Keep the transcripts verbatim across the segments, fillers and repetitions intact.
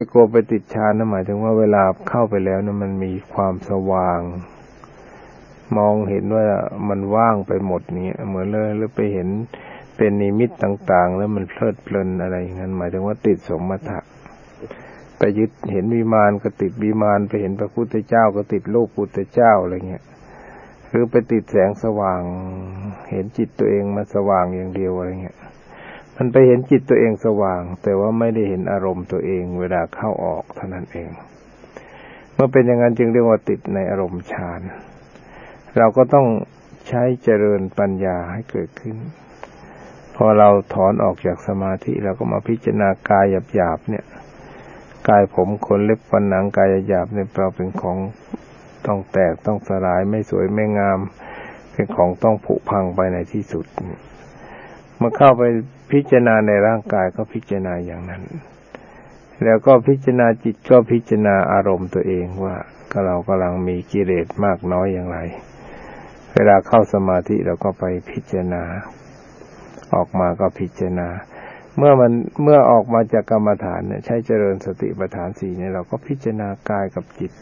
กลัวไปติดฌานนั่นหมายถึงว่าเวลาเข้าไปแล้วนะมันมีความสว่างมองเห็นว่ามันว่างไปหมดนี้เหมือนเลยหรือไปเห็นเป็นนิมิตต่างๆแล้วมันเพลิดเพลินอะไรอย่างนั้นหมายถึงว่าติดสมถะไปยึดเห็นวิมานก็ติดวิมานไปเห็นพระพุทธเจ้าก็ติดรูปพุทธเจ้าอะไรเงี้ยหรือไปติดแสงสว่างเห็นจิตตัวเองมาสว่างอย่างเดียวอะไรเงี้ยมันไปเห็นจิตตัวเองสว่างแต่ว่าไม่ได้เห็นอารมณ์ตัวเองเวลาเข้าออกเท่านั้นเองเมื่อเป็นอย่างนั้นจึงเรียกว่าติดในอารมณ์ฌานเราก็ต้องใช้เจริญปัญญาให้เกิดขึ้นพอเราถอนออกจากสมาธิเราก็มาพิจารณากายหยาบๆเนี่ยกายผมขนเล็บฟันหนังกายหยาบเนี่ยเราเป็นของต้องแตกต้องสลายไม่สวยไม่งามเป็นของต้องผุพังไปในที่สุดเมื่อเข้าไปพิจารณาในร่างกายก็พิจารณาอย่างนั้นแล้วก็พิจารณาจิตก็พิจารณาอารมณ์ตัวเองว่าเรากำลังมีกิเลสมากน้อยอย่างไรเวลาเข้าสมาธิเราก็ไปพิจารณาออกมาก็พิจารณาเมื่อมันเมื่อออกมาจากกรรมฐานเนี่ยใช้เจริญสติปัฏฐานสี่เนี่ยเราก็พิจารณากายกับจิต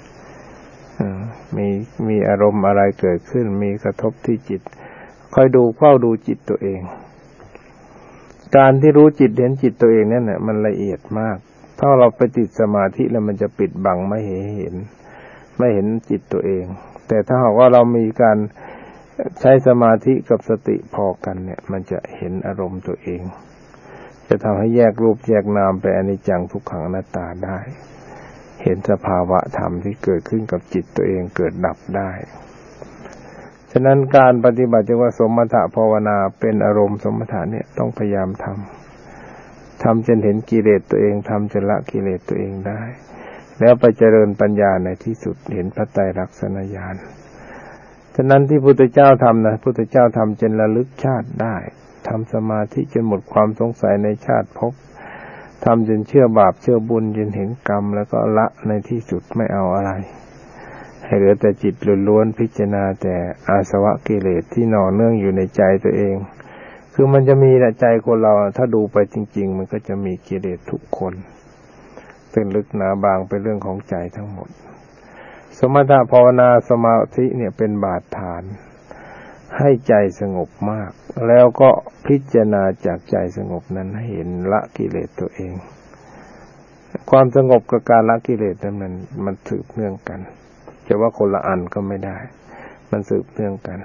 มีมีอารมณ์อะไรเกิดขึ้นมีกระทบที่จิตคอยดูเฝ้าดูจิตตัวเองการที่รู้จิตเห็นจิตตัวเองนั่นแหละมันละเอียดมากถ้าเราไปติดสมาธิแล้วมันจะปิดบังไม่เห็นเห็นไม่เห็นจิตตัวเองแต่ถ้าหากว่าเรามีการใช้สมาธิกับสติพอกันเนี่ยมันจะเห็นอารมณ์ตัวเองจะทำให้แยกรูปแยกนามไปอนิจจังทุกขังอนัตตาได้เห็นสภาวะธรรมที่เกิดขึ้นกับจิตตัวเองเกิดดับได้ฉะนั้นการปฏิบัติเรียกว่าสมถะภาวนาเป็นอารมณ์สมถะเนี่ยต้องพยายามทำทำจนเห็นกิเลสตัวเองทำจนละกิเลสตัวเองได้แล้วไปเจริญปัญญาในที่สุดเห็นพระไตรลักษณญาณฉะนั้นที่พุทธเจ้าทำนะพุทธเจ้าทำจนระลึกชาติได้ทำสมาธิจนหมดความสงสัยในชาติภพทำจนเชื่อบาปเชื่อบุญจนเห็นกรรมแล้วก็ละในที่สุดไม่เอาอะไรให้เหลือแต่จิตล้วนๆพิจารณาแต่อาสวะกิเลสที่หน่อเนื่องอยู่ในใจตัวเองคือมันจะมีในใจคนเราถ้าดูไปจริงๆมันก็จะมีกิเลสทุกคนเป็นลึกหนาบางเป็นเรื่องของใจทั้งหมดสมถะภาวนาสมาธิเนี่ยเป็นบาดฐานให้ใจสงบมากแล้วก็พิจารณาจากใจสงบนั้นให้เห็นละกิเลสตัวเองความสงบกับการละกิเลสนั้นมันมันสืบเนื่องกันจะว่าคนละอันก็ไม่ได้มันสืบเนื่องกัน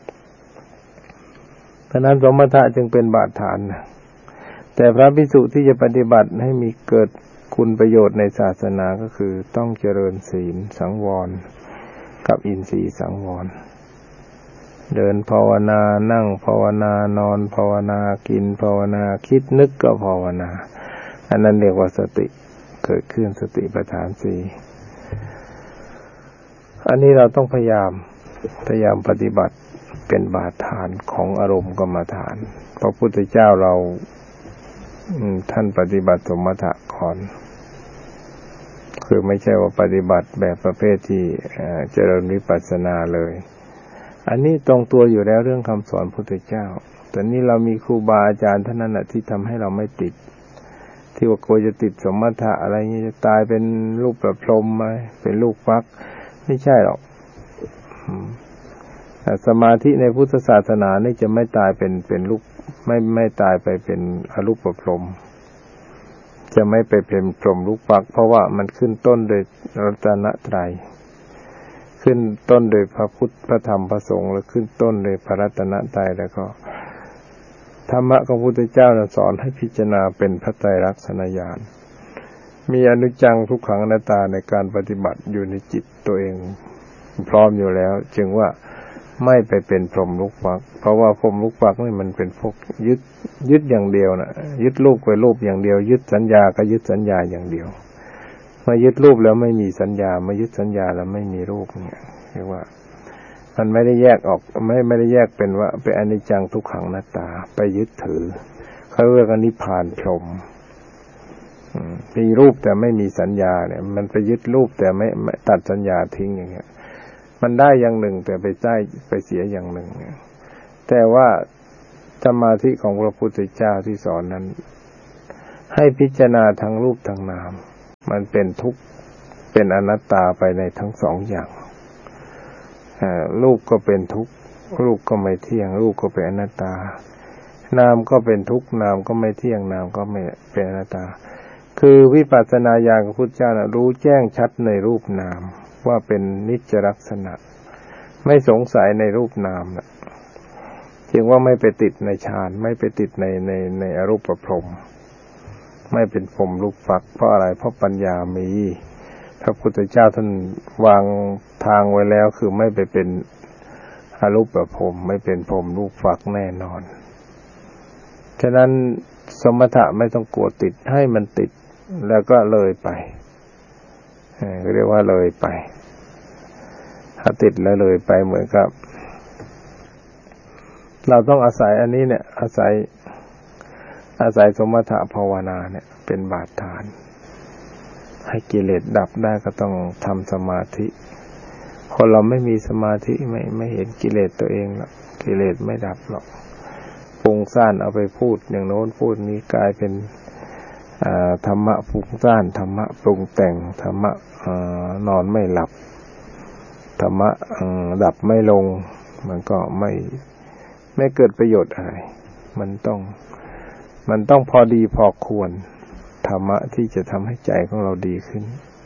เพราะนั้นสมถะจึงเป็นบาดฐานนะแต่พระภิกษุที่จะปฏิบัติให้มีเกิดคุณประโยชน์ในศาสนาก็คือต้องเจริญศีลสังวรกับอินทรีย์สังวรเดินภาวนานั่งภาวนานอนภาวนากินภาวนาคิดนึกก็ภาวนาอันนั้นเรียกว่าสติเกิดขึ้นสติปัฏฐานสี่อันนี้เราต้องพยายามพยายามปฏิบัติเป็นบาดฐานของอารมณ์กรรมฐานพระพุทธเจ้าเราท่านปฏิบัติสมถะก่อนคือไม่ใช่ว่าปฏิบัติแบบประเภทที่เจริญวิปัสสนาเลยอันนี้ตรงตัวอยู่แล้วเรื่องคำสอนพระพุทธเจ้าแต่นี่เรามีครูบาอาจารย์ท่านนั้นแหละที่ทำให้เราไม่ติดที่ว่าโกจะติดสมถะอะไรนี้จะตายเป็นลูกประพรหมไหมเป็นลูกฟักไม่ใช่หรอกสมาธิในพุทธศาสนานี่จะไม่ตายเป็นเป็นลูกไม่ไม่ตายไปเป็นอรูปพรหมจะไม่ไปเป็นพรหมลูกฟักเพราะว่ามันขึ้นต้นโดยรัตนตรัยขึ้นต้นโดยพระพุทธพระธรรมพระสงฆ์แล้วขึ้นต้นโดยพระรัตนตรัยแล้วก็ธรรมะของพระพุทธเจ้าสอนให้พิจารณาเป็นพระไตรลักษณญาณมีอนิจจังทุกขังอนัตตาในการปฏิบัติอยู่ในจิตตัวเองพร้อมอยู่แล้วจึงว่าไม่ไปเป็นพรหมลูกฟักเพราะว่าพรหมลูกฟักนี่มันเป็นพวกยึดยึดอย่างเดียวนะยึดรูปไปรูปอย่างเดียวยึดสัญญาก็ยึดสัญญาอย่างเดียวมายึดรูปแล้วไม่มีสัญญามายึดสัญญาแล้วไม่มีรูปเนี่ยเรียกว่ามันไม่ได้แยกออกไม่ไม่ได้แยกเป็นว่าเป็นอนิจจังทุกขังอนัตตาไปยึดถือเขาเรียกว่านิพพานพรหมมีรูปแต่ไม่มีสัญญาเนี่ยมันไปยึดรูปแต่ไม่ไม่ตัดสัญญาทิ้งอย่างเงี้ยมันได้อย่างหนึ่งแต่ไปได้ไปเสียอย่างหนึ่งแต่ว่าสมาธิของพระพุทธเจ้าที่สอนนั้นให้พิจารณาทั้งรูปทั้งนามมันเป็นทุกข์เป็นอนัตตาไปในทั้งสองอย่างรูปก็เป็นทุกข์รูปก็ไม่เที่ยงรูปก็เป็นอนัตตานามก็เป็นทุกข์นามก็ไม่เที่ยงนามก็ไม่เป็นอนัตตาคือวิปัสสนาญาณของพุทธเจ้านะรู้แจ้งชัดในรูปนามว่าเป็นนิจลักษณะไม่สงสัยในรูปนามนะจึงว่าไม่ไปติดในฌานไม่ไปติดในในในอรูปพรหมไม่เป็นพรหมลูกฟักเพราะอะไรเพราะปัญญามีพระพุทธเจ้าท่านวางทางไว้แล้วคือไม่ไปเป็นอรูปพรหมไม่เป็นพรหมลูกฟักแน่นอนฉะนั้นสมถะไม่ต้องกลัวติดให้มันติดแล้วก็เลยไปเรียกว่าเลยไปถ้าติดแล้วเลยไปเหมือนกับเราต้องอาศัยอันนี้เนี่ยอาศัยอาศัยสมถะภาวนาเนี่ยเป็นบาดฐานให้กิเลสดับได้ก็ต้องทำสมาธิคนเราไม่มีสมาธิไม่ไม่เห็นกิเลสตัวเองหรอกกิเลสไม่ดับหรอกฟุ้งซ่านเอาไปพูดอย่างโน้นพูดนี้กลายเป็นธรรมะฟุ้งซ่านธรรมะปรุงแต่งธรรมะนอนไม่หลับธรรมะดับไม่ลงมันก็ไม่ไม่เกิดประโยชน์อะไรมันต้องมันต้องพอดีพอควรธรรมะที่จะทำให้ใจของเราดีขึ้น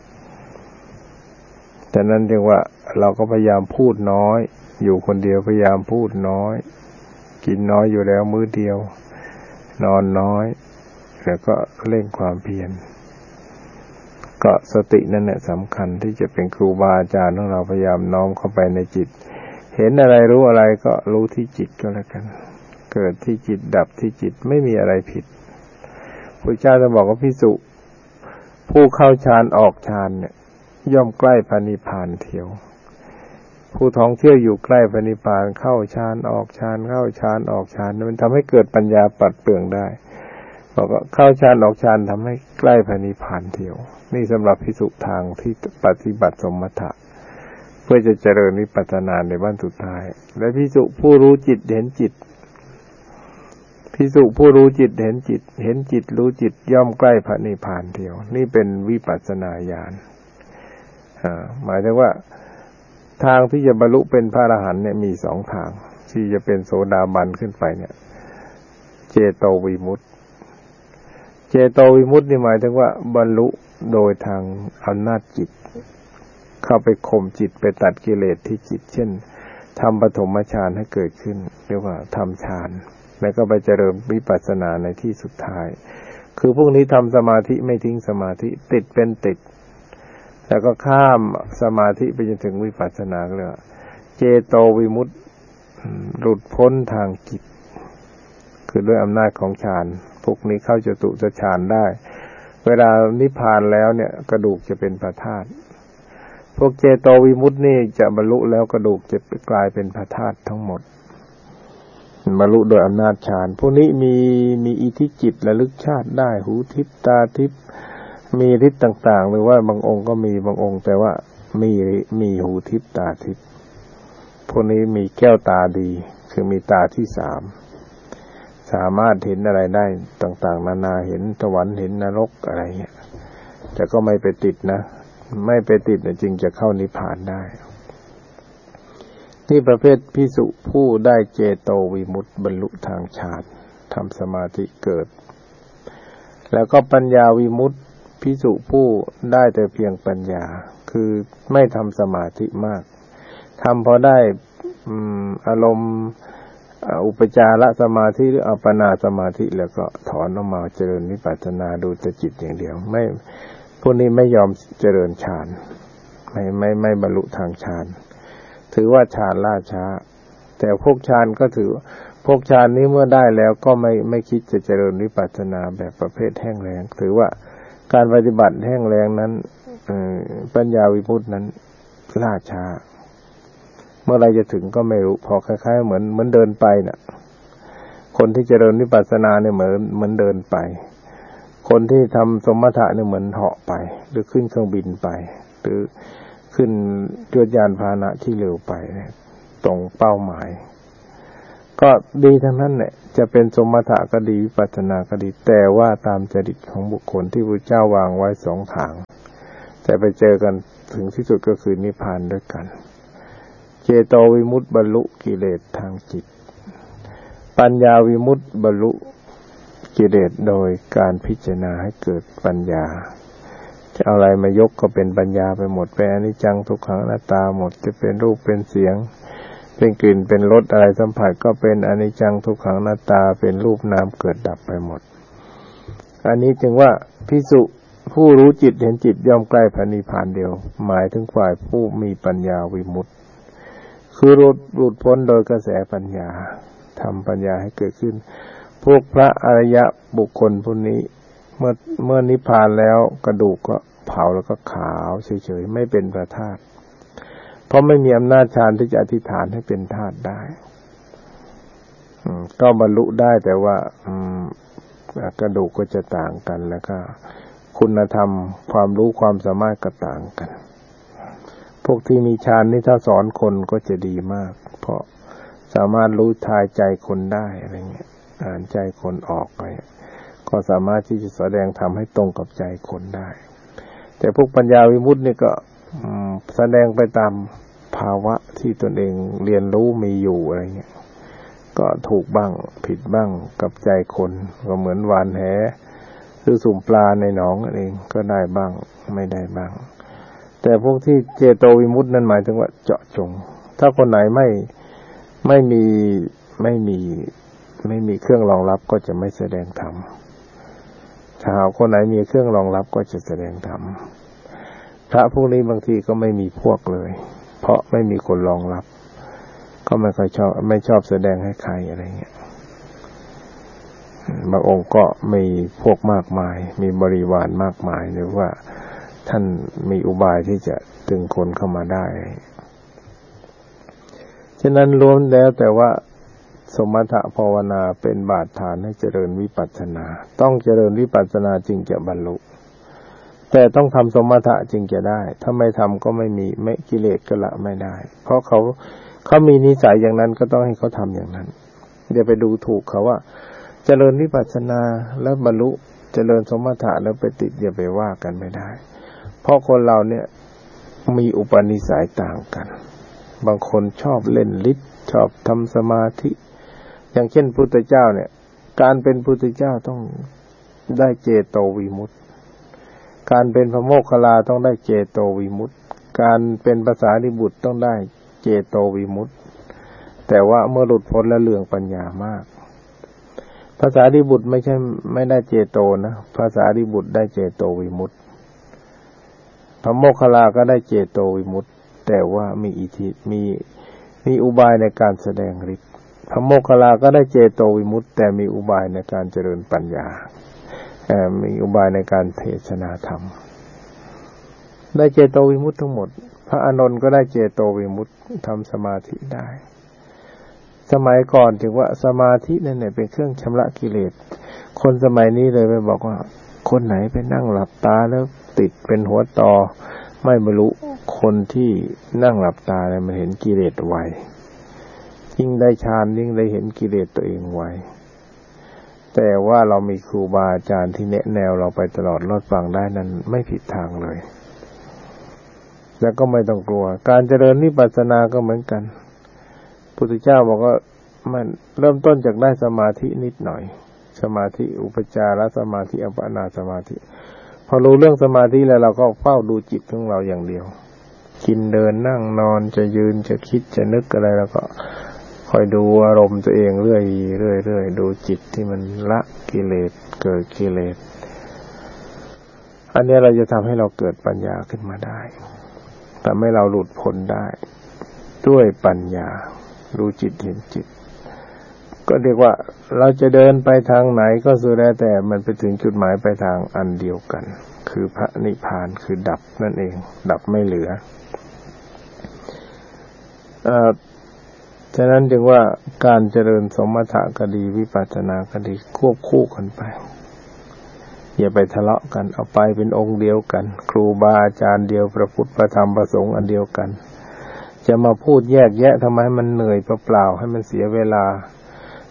แต่นั้นเรียกว่าเราก็พยายามพูดน้อยอยู่คนเดียวพยายามพูดน้อยกินน้อยอยู่แล้วมื้อเดียวนอนน้อยแล้วก็เร่งความเพียรก็สตินั่นแหละสำคัญที่จะเป็นครูบาอาจารย์ของเราพยายามน้อมเข้าไปในจิตเห็นอะไรรู้อะไรก็รู้ที่จิตก็แล้วกันเกิดที่จิตดับที่จิตไม่มีอะไรผิดพระเจ้าจะบอกว่าภิกษุผู้เข้าฌานออกฌานเนี่ยย่อมใกล้พระนิพพานเที่ยวผู้ท่องเที่ยวอยู่ใกล้พระนิพพานเข้าฌานออกฌานเข้าฌานออกฌานมันทำให้เกิดปัญญาปัดเปลืองได้บอกว่าเข้าฌานออกฌานทำให้ใกล้พระนิพพานเที่ยวนี่สำหรับภิกษุทางที่ปฏิบัติสมถะเพื่อจะเจริญวิปัสสนาในวันสุดท้ายและภิกษุผู้รู้จิตเห็นจิตภิกษุผู้รู้จิตเห็นจิตเห็นจิตรู้จิตย่อมใกล้พระนิพพานเที่ยวนี่เป็นวิปัสสนาญาณอ่าหมายถึงว่าทางที่จะบรรลุเป็นพระอรหันต์เนี่ยมีสองทางที่จะเป็นโสดาบันขึ้นไปเนี่ยเจโตวิมุตติเจโตวิมุตตินี่หมายถึงว่าบรรลุโดยทางอำนาจจิตเข้าไปข่มจิตไปตัดกิเลสที่จิตเช่นทำปฐมฌานให้เกิดขึ้นเรียกว่าทำฌานแล้วก็ไปเจริญวิปัสสนาในที่สุดท้ายคือพวกนี้ทำสมาธิไม่ทิ้งสมาธิติดเป็นติดแล้วก็ข้ามสมาธิไปจนถึงวิปัสสนาเลยเจโตวิมุตติหลุดพ้นทางจิตคือด้วยอำนาจของฌานพวกนี้เข้าจตุตฌานได้เวลานิพพานแล้วเนี่ยกระดูกจะเป็นพระธาตุพวกเจโตวิมุตตินี่จะบรรลุแล้วกระดูกจะกลายเป็นพระธาตุทั้งหมดบรรลุโดยอำนาจฌานพวกนี้มีมีอิทธิจิตระลึกชาติได้หูทิพตาทิพมีฤทธิ์ต่างๆหรือว่าบางองค์ก็มีบางองค์แต่ว่ามีมีหูทิพตาทิพพวกนี้มีแก้วตาดีคือมีตาที่สามสามารถเห็นอะไรได้ต่างๆนานาเห็นสวรรค์เห็นนรกอะไรเงี้ยแต่ก็ไม่ไปติดนะไม่ไปติดเนี่ยจึงจะเข้านิพพานได้ที่ประเภทภิกษุผู้ได้เจโตวิมุตติบรรลุทางฌานทำสมาธิเกิดแล้วก็ปัญญาวิมุตติภิกษุผู้ได้แต่เพียงปัญญาคือไม่ทำสมาธิมากทำพอได้อืมอารมณ์อุปจารสมาธิหรืออัปปนาสมาธิแล้วก็ถอนออกมาเจริญวิปัสสนาดูแต่จิตอย่างเดียวไม่พวกนี้ไม่ยอมเจริญฌานไม่ไม่ไม่บรรลุทางฌานถือว่าฌานล่าช้าแต่พวกฌานก็ถือพวกฌานนี้เมื่อได้แล้วก็ไม่ไม่คิดจะเจริญวิปัสสนาแบบประเภทแห้งแล้งถือว่าการปฏิบัติแห้งแล้งนั้นปัญญาวิมุตตินั้นล่าช้าเมื่อไรจะถึงก็ไม่รู้พอคล้ายๆเหมือนเหมือนเดินไปน่ะคนที่เจริญวิปัสสนาเนี่ยเหมือนเหมือนเดินไปคนที่ทำสมถะเนี่ยเหมือนเหาะไปหรือขึ้นเครื่องบินไปหรือขึ้นยานพาหนะที่เร็วไปตรงเป้าหมายก็ดีทั้งนั้นแหละจะเป็นสมถะก็ดีวิปัสสนาก็ดีแต่ว่าตามจริตของบุคคลที่พระเจ้าวางไว้สองทางแต่ไปเจอกันถึงที่สุดก็คือนิพพานด้วยกันเจโตวิมุตติบรรลุกิเลสทางจิตปัญญาวิมุตติบรรลุกิเลสโดยการพิจารณาให้เกิดปัญญาจะเอาอะไรมายกก็เป็นปัญญาไปหมดเป็นอนิจจังทุกขังอนัตตาหมดจะเป็นรูปเป็นเสียงเป็นกลิ่นเป็นรสอะไรสัมผัสก็เป็นอนิจจังทุกขังอนัตตาเป็นรูปนามเกิดดับไปหมดอันนี้จึงว่าภิกษุผู้รู้จิตเห็นจิตย่อมใกล้พระนิพพานเดียวหมายถึงฝ่ายผู้มีปัญญาวิมุตติคือหลุดหลุดพ้นโดยกระแสปัญญาทำปัญญาให้เกิดขึ้นพวกพระอริยบุคคลพวกนี้เมื่อเมื่อนิพพานแล้วกระดูกก็เผาแล้วก็ขาวเฉยๆไม่เป็นพระธาตุเพราะไม่มีอำนาจฌานที่จะอธิษฐานให้เป็นธาตุได้ก็บรรลุได้แต่ว่ากระดูกก็จะต่างกันแล้วก็คุณธรรมความรู้ความสามารถก็ต่างกันพวกที่มีฌานนี่ถ้าสอนคนก็จะดีมากเพราะสามารถรู้ทายใจคนได้อะไรเงี้ยอ่านใจคนออกไปก็สามารถที่จะแสดงธรรมให้ตรงกับใจคนได้แต่พวกปัญญาวิมุตตินี่ก็แสดงไปตามภาวะที่ตนเองเรียนรู้มีอยู่อะไรเงี้ยก็ถูกบ้างผิดบ้างกับใจคนก็เหมือนหวานแหหรือสุ่มปลาในหนองนั่นเองก็ได้บ้างไม่ได้บ้างแต่พวกที่เจโตวิมุตตินั่นหมายถึงว่าเจาะจงถ้าคนไหนไม่ไม่มีไม่มีไม่มีเครื่องรองรับก็จะไม่แสดงธรรมถ้าคนไหนมีเครื่องรองรับก็จะแสดงธรรมพระพวกนี้บางทีก็ไม่มีพวกเลยเพราะไม่มีคนรองรับก็ไม่ค่อยชอบไม่ชอบแสดงให้ใครอะไรเงี้ยบางองค์ก็มีพวกมากมายมีบริวารมากมายหรือว่าท่านมีอุบายที่จะดึงคนเข้ามาได้ฉะนั้นล้วนแล้วแต่ว่าสมถะภาวนาเป็นบาตรฐานให้เจริญวิปัสสนาต้องเจริญวิปัสสนาจึงจะบรรลุแต่ต้องทำสมถะจึงจะได้ถ้าไม่ทำก็ไม่มีไม่กิเลสก็ละไม่ได้เพราะเขาเขามีนิสัยอย่างนั้นก็ต้องให้เขาทำอย่างนั้นอย่าไปดูถูกเขาว่าเจริญวิปัสสนาแล้วบรรลุเจริญสมถะแล้วไปติดอย่าไปว่ากันไม่ได้เพราะคนเราเนี่ยมีอุปนิสัยต่างกันบางคนชอบเล่นฤทธิ์ชอบทำสมาธิอย่างเช่นพุทธเจ้าเนี่ยการเป็นพุทธเจ้าต้องได้เจโตวิมุตติการเป็นพระโมคคัลลาต้องได้เจโตวิมุตติการเป็นภาษาดิบุตรต้องได้เจโตวิมุตติแต่ว่าเมื่อหลุดพ้นแล้วเรื่องปัญญามากภาษาดิบุตรไม่ใช่ไม่ได้เจโตนะภาษาดิบุตรได้เจโตวิมุตติพระโมคคัลลาก็ได้เจโตวิมุตติแต่ว่ามีอิทธิมีมีอุบายในการแสดงฤทธิ์พระโมคคัลลาก็ได้เจโตวิมุตติแต่มีอุบายในการเจริญปัญญามีอุบายในการเทศนาธรรมได้เจโตวิมุตติทั้งหมดพระอานนท์ก็ได้เจโตวิมุตติทำสมาธิได้สมัยก่อนถึงว่าสมาธินั่นเนี่ยเป็นเครื่องชำระกิเลสคนสมัยนี้เลยไปบอกว่าคนไหนไปนั่งหลับตาแล้วติดเป็นหัวตอไม่บรรลุคนที่นั่งหลับตาเนี่ยมันเห็นกิเลสไวยิ่งได้ฌานยิ่งได้เห็นกิเลสตัวเองไวแต่ว่าเรามีครูบาอาจารย์ที่แนะแนวเราไปตลอดรอดฟังได้นั้นไม่ผิดทางเลยแล้วก็ไม่ต้องกลัวการเจริญวิปัสสนาก็เหมือนกันพุทธเจ้าบอกว่ามันเริ่มต้นจากได้สมาธินิดหน่อยสมาธิอุปจารสมาธิอัปปนาสมาธิพอรู้เรื่องสมาธิแล้วเราก็เฝ้าดูจิตของเราอย่างเดียวกินเดินนั่งนอนจะยืนจะคิดจะนึกอะไรแล้วก็คอยดูอารมณ์ตัวเองเรื่อยเรื่อยเรื่อยดูจิตที่มันละกิเลสเกิดกิเลสอันนี้เราจะทำให้เราเกิดปัญญาขึ้นมาได้ทำให้เราหลุดพ้นได้ด้วยปัญญารู้จิตเห็นจิตก็เรียกว่าเราจะเดินไปทางไหนก็สุดแล้วแต่มันไปถึงจุดหมายปลายทางอันเดียวกันคือพระนิพพานคือดับนั่นเองดับไม่เหลืออ่าฉะนั้นจึงว่าการเจริญสมถะก็ดีวิปัสสนาก็ดีควบคู่กันไปอย่าไปทะเลาะกันเอาไปเป็นองค์เดียวกันครูบาอาจารย์เดียวพระพุทธพระธรรมพระสงฆ์อันเดียวกันจะมาพูดแยกแยะทำไมให้มันเหนื่อยเปล่าๆให้มันเสียเวลา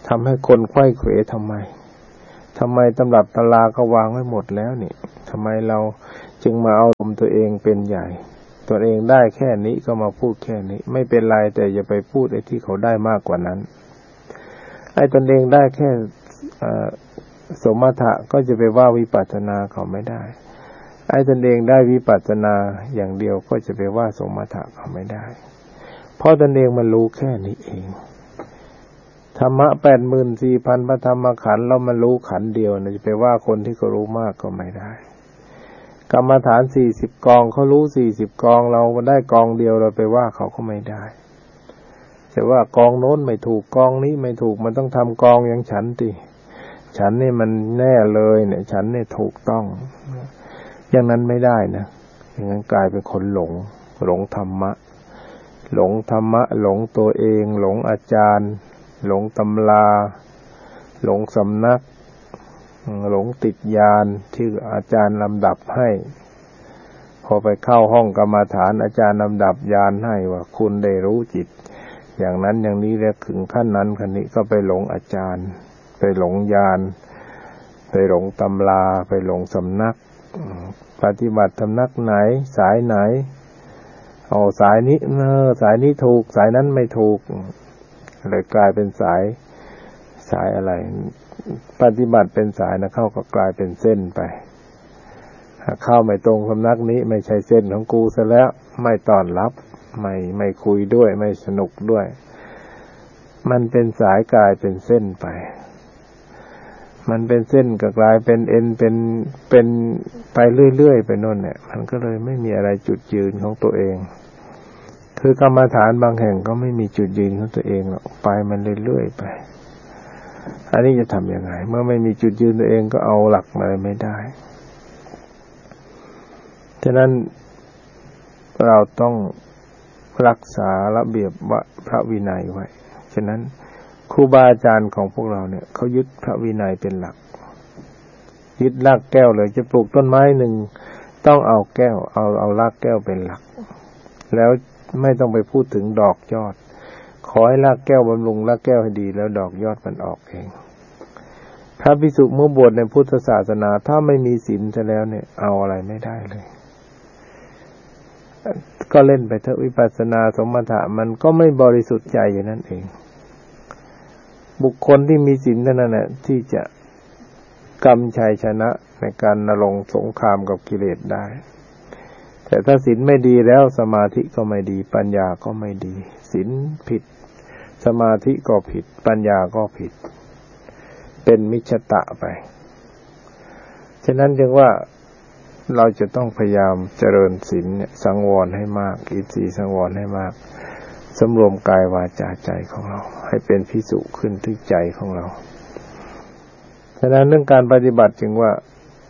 ทำให้คนไขว้เขวทำไมทำไมตำรับตำราก็วางไว้หมดแล้วนี่ทำไมเราจึงมาเอาลมตัวเองเป็นใหญ่ตัวเองได้แค่นี้ก็มาพูดแค่นี้ไม่เป็นไรแต่อย่าไปพูดไอ้ที่เขาได้มากกว่านั้นไอ้ตนเองได้แค่สมถะก็จะไปว่าวิปัสสนาเขาไม่ได้ไอ้ตนเองได้วิปัสสนาอย่างเดียวก็จะไปว่าสมถะเขาไม่ได้เพราะตนเองมันรู้แค่นี้เองธรรมะแปดหมื่นสี่พันพระธรรมขันธ์แล้วมันรู้ขันธ์เดียวนะจะไปว่าคนที่เขารู้มากก็ไม่ได้กรรมฐานสี่สิบกองเขารู้สี่สิบกองเราได้กองเดียวเราไปว่าเขาก็ไม่ได้แต่ว่ากองโน้นไม่ถูกกองนี้ไม่ถูกมันต้องทำกองอย่างฉันติฉันนี่มันแน่เลยเนี่ยฉันนี่ถูกต้องอย่างนั้นไม่ได้นะอย่างนั้นกลายเป็นคนหลงหลงธรรมะหลงธรรมะหลงตัวเองหลงอาจารย์หลงตำราหลงสำนักหลงติดญาณที่อาจารย์ลำดับให้พอไปเข้าห้องกรรมฐานอาจารย์ลำดับญาณให้ว่าคุณได้รู้จิตอย่างนั้นอย่างนี้แล้วถึงขั้นนั้นขั้นนี้ก็ไปหลงอาจารย์ไปหลงญาณไปหลงตำราไปหลงสำนักปฏิบัติสำนักไหนสายไหนเอาสายนี้เออสายนี้ถูกสายนั้นไม่ถูกเลยกลายเป็นสายสายอะไรปฏิบัติเป็นสายนะเข้าก็กลายเป็นเส้นไปเข้าไม่ตรงสำนักนี้ไม่ใช่เส้นของกูซะแล้วไม่ต้อนรับไม่ไม่คุยด้วยไม่สนุกด้วยมันเป็นสายกลายเป็นเส้นไปมันเป็นเส้นก็กลายเป็นเอ็นเป็นเป็นไปเรื่อยๆไปโน่นเนี่ยมันก็เลยไม่มีอะไรจุดยืนของตัวเองคือกรรมฐานบางแห่งก็ไม่มีจุดยืนของตัวเองหรอกไปมันเรื่อยๆไปอันนี้จะทำยังไงเมื่อไม่มีจุดยืนตัวเองก็เอาหลักอะไรไม่ได้ฉะนั้นเราต้องรักษาระเบียบว่าพระวินัยไว้ฉะนั้นครูบาอาจารย์ของพวกเราเนี่ยเขายึดพระวินัยเป็นหลักยึดรากแก้วเลยจะปลูกต้นไม้หนึ่งต้องเอาแก้วเอาเอารากแก้วเป็นหลักแล้วไม่ต้องไปพูดถึงดอกยอดขอให้รากแก้วบำรุงรากแก้วให้ดีแล้วดอกยอดมันออกเองพระภิกษุเมื่อบวชในพุทธศาสนาถ้าไม่มีศีลซะแล้วเนี่ยเอาอะไรไม่ได้เลยก็เล่นไปเถอะวิปัสสนาสมถะมันก็ไม่บริสุทธิ์ใจอย่างนั้นเองบุคคลที่มีศีลเท่านั้นแหละที่จะกำชัยชนะในการนรงสงครามกับกิเลสได้แต่ถ้าศีลไม่ดีแล้วสมาธิก็ไม่ดีปัญญาก็ไม่ดีศีลผิดสมาธิก็ผิดปัญญาก็ผิดเป็นมิจฉตะไปฉะนั้นจึงว่าเราจะต้องพยายามเจริญศีลเนี่ยสังวรให้มากอินทรีย์สังวรให้มากสำรวมกายวาจาใจของเราให้เป็นภิกษุขึ้นที่ใจของเราฉะนั้นเรื่องการปฏิบัติจึงว่า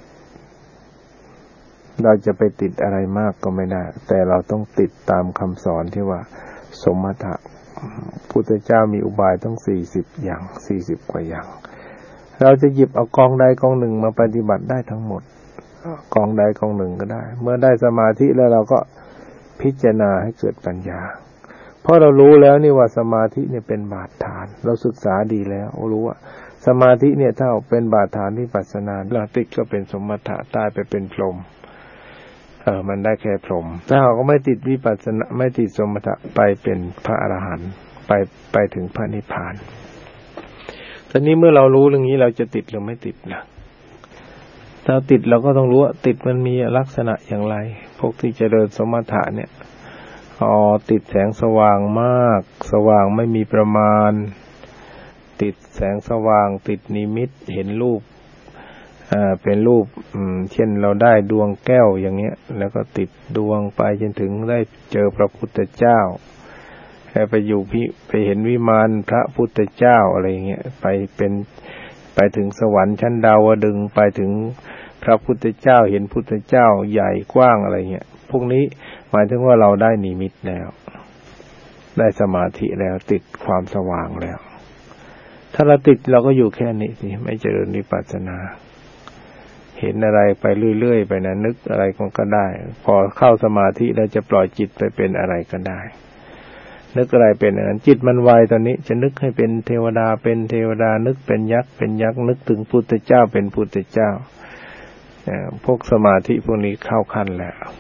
เราจะไปติดอะไรมากก็ไม่ได้แต่เราต้องติดตามคำสอนที่ว่าสมถะพุทธเจ้ามีอุบายต้องสี่สิบอย่างสี่สิบกว่าอย่างเราจะหยิบเอากองใดกองหนึ่งมาปฏิบัติได้ทั้งหมดกองใดกองหนึ่งก็ได้เมื่อได้สมาธิแล้วเราก็พิจารณาให้เกิดปัญญาเพราะเรารู้แล้วนี่ว่าสมาธิเนี่ยเป็นบาดฐานเราศึกษาดีแล้วรู้ว่าสมาธิเนี่ยถ้าเป็นบาดฐานวิปัสสนาเราติดก็เป็นสมถะตายไปเป็นพรหมเออมันได้แค่พรหมถ้าเราก็ไม่ติดวิปัสสนาไม่ติดสมถะไปเป็นพระอรหันต์ไปไปถึงพระนิพพานตอนนี้เมื่อเรารู้เรื่องนี้เราจะติดหรือไม่ติดนะถ้าติดเราก็ต้องรู้ว่าติดมันมีลักษณะอย่างไรพวกที่เจริญสมถะเนี่ยอ๋อติดแสงสว่างมากสว่างไม่มีประมาณติดแสงสว่างติดนิมิตเห็นรูปอ่าเป็นรูปอืมเช่นเราได้ดวงแก้วอย่างเงี้ยแล้วก็ติดดวงไปจนถึงได้เจอพระพุทธเจ้าไปอยู่พิไปเห็นวิมานพระพุทธเจ้าอะไรเงี้ยไปเป็นไปถึงสวรรค์ชั้นดาวดึงส์ไปถึงพระพุทธเจ้าเห็นพุทธเจ้าใหญ่กว้างอะไรเงี้ยพวกนี้หมายถึงว่าเราได้นิมิตแล้วได้สมาธิแล้วติดความสว่างแล้วถ้าเราติดเราก็อยู่แค่นี้สิไม่เจริญวิปัสสนาเห็นอะไรไปเรื่อยๆไปนะนึกอะไรก็ได้พอเข้าสมาธิแล้วจะปล่อยจิตไปเป็นอะไรก็ได้นึกอะไรเป็นอย่างนั้นจิตมันไวตอนนี้จะนึกให้เป็นเทวดาเป็นเทวดานึกเป็นยักษ์เป็นยักษ์นึกถึงพุทธเจ้าเป็นพุทธเจ้าพวกสมาธิพวกนี้เข้าขั้นแล้ว